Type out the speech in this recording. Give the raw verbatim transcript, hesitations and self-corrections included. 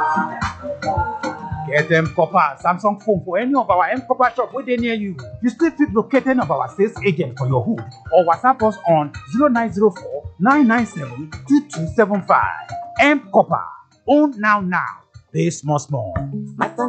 Get M Copper Samsung phone for any of our M Copper shop within near you. You still fit locate any of our sales agents for your hood or WhatsApp us on zero nine zero four nine nine seven two two seven five. M Copper. Own now now. Pay small small. My